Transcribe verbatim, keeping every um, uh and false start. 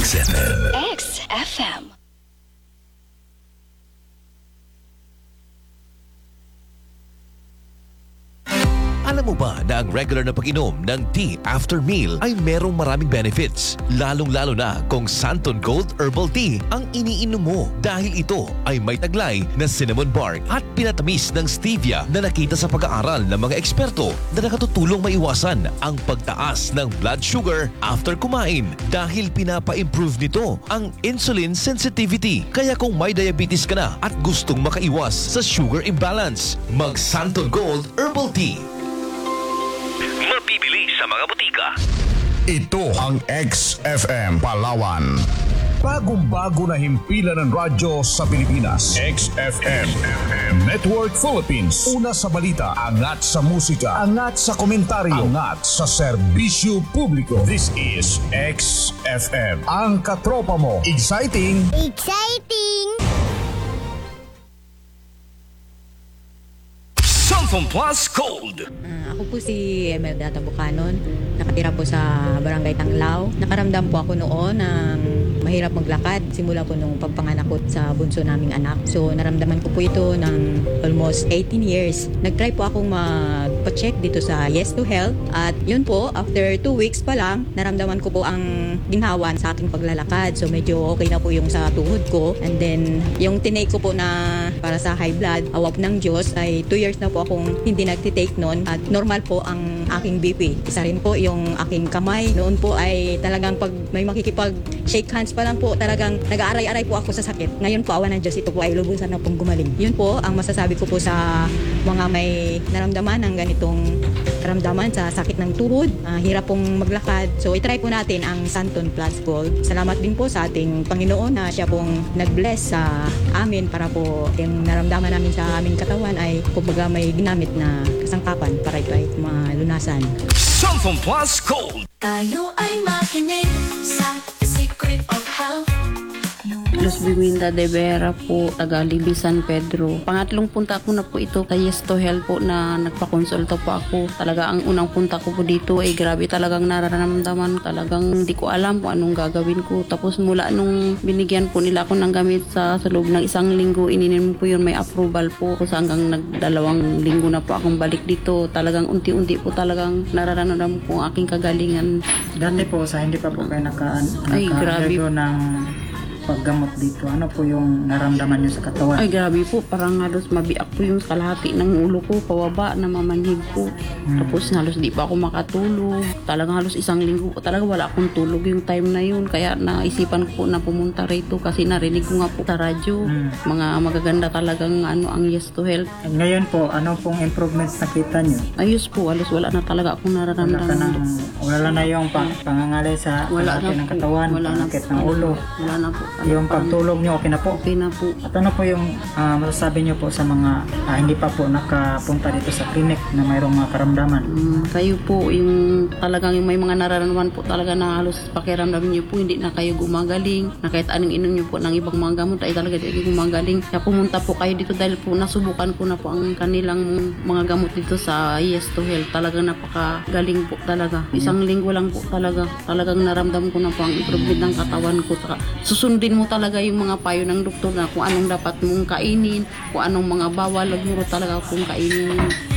X F M. X F M. Alam mo ba na ang regular na pag-inom ng tea after meal ay merong maraming benefits? Lalong-lalo na kung Santon Gold Herbal Tea ang iniinom mo dahil ito ay may taglay na cinnamon bark at pinatamis ng stevia na nakita sa pag-aaral ng mga eksperto na nakatutulong maiwasan ang pagtaas ng blood sugar after kumain dahil pinapa-improve nito ang insulin sensitivity. Kaya kung may diabetes ka na at gustong makaiwas sa sugar imbalance, mag Santon Gold Herbal Tea. Mabibili sa mga butika. Ito ang X F M Palawan. Bagong-bago na himpilan ng radyo sa Pilipinas. X F M Network Philippines. Una sa balita, angat sa musika, angat sa komentaryo, angat sa serbisyo publiko. This is X F M. Ang katropa mo. Exciting! Exciting! Santon Plus Gold. Uh, ako po si Emelda Tabucanon. Nakatira po sa Barangay Tanglao. Nakaramdam po ako noon ng mahirap maglakad simula po nung pagpanganak ko sa bunso naming anak. So naramdaman ko po ito ng almost eighteen years. Nag-try po akong magpa-check dito sa Yes to Health at yun po, after two weeks pa lang, naramdaman ko po ang ginhawan sa aking paglalakad. So medyo okay na po yung sa tuhod ko. And then yung tinake ko po na para sa high blood, awap ng Diyos, ay two years na po akong hindi nagtitake noon at normal po ang aking B P. Isa rin po yung aking kamay. Noon po ay talagang pag may makikipag-shake hands pa lang po, talagang nag-aaray-aray po ako sa sakit. Ngayon po, awa ng Diyos, ito po ay lubusan na pong gumaling. Yun po ang masasabi ko po sa mga may naramdaman ng ganitong karamdaman sa sakit ng tuhod, uh, hirap pong maglakad. So, itry po natin ang Santon Plus Gold. Salamat din po sa ating Panginoon na siya pong nag-bless sa amin para po yung naramdaman namin sa aming katawan ay kumbaga may ginamit na kasangkapan para ito ay malunasan. Santon Plus Gold. Tayo ay makinig sa The Secret of Health. Los Biminda de Vera po, taga Libby San Pedro. Pangatlong punta ko na po ito kay Yes to Health po na nagpakonsulta po ako. Talaga ang unang punta ko po dito ay grabe talagang nararamdaman. Talagang hindi ko alam kung anong gagawin ko. Tapos mula nung binigyan po nila ako ng gamit sa, sa loob ng isang linggo, ininim po yun, may approval po. Kasi hanggang nagdalawang linggo na po akong balik dito. Talagang unti-unti po talagang nararamdaman po ang aking kagalingan. Dati po sa hindi pa po kayo naka, Ay, grabe. ng paggamot dito, ano po yung naramdaman nyo sa katawan? Ay, grabe po. Parang halos mabiak po yung kalahati ng ulo ko. Pawaba, namamanhid po. Hmm. Tapos halos di pa ako makatulog. Talagang halos isang linggo po. Talaga wala akong tulog yung time na yun. Kaya naisipan ko po na pumunta rito kasi narinig ko nga po sa radyo. Hmm. Mga magaganda talagang ano ang Yes to Health. And ngayon po, ano pong improvements nakita nyo? Ayos po. Halos wala na talaga akong nararamdaman. Wala, ka ng, wala na yung pang, pangangalay sa kalahati ng katawan, pangakit ng ulo. Wala na po. Yung pagtulog nyo, okay na po? Okay na po. At ano po yung uh, masasabi nyo po sa mga uh, hindi pa po nakapunta dito sa clinic na mayroong mga karamdaman? Um, kayo po, yung talagang yung may mga nararamdaman po talaga na halos pakiramdam nyo po, hindi na kayo gumagaling. Na kahit anong inom nyo po ng ibang mga gamot ay talaga hindi kayo gumagaling. Kaya pumunta po kayo dito dahil po nasubukan ko na po ang kanilang mga gamot dito sa Yes to Health. Talagang napakagaling po talaga. Isang linggo lang po talaga. Talagang naramdam ko na po ang improvement ng katawan ko. Susundin mo talaga yung mga payo ng doktor na kung anong dapat mong kainin, kung anong mga bawal, lagmuro talaga kung kainin.